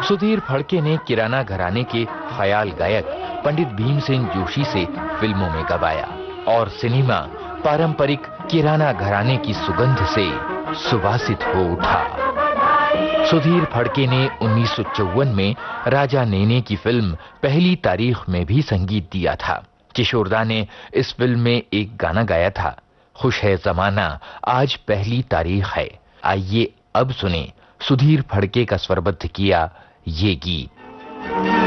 सुधीर फड़के ने किराना घराने के ख्याल गायक पंडित भीमसेन जोशी से फिल्मों में गवाया और सिनेमा पारंपरिक किराना घराने की सुगंध से सुवासित हो उठा। सुधीर फड़के ने 1954 में राजा नेने की फिल्म पहली तारीख में भी संगीत दिया था। किशोरदा ने इस फिल्म में एक गाना गाया था, खुश है जमाना आज पहली तारीख है। आइए अब सुने सुधीर फड़के का स्वरबद्ध किया ये गीत।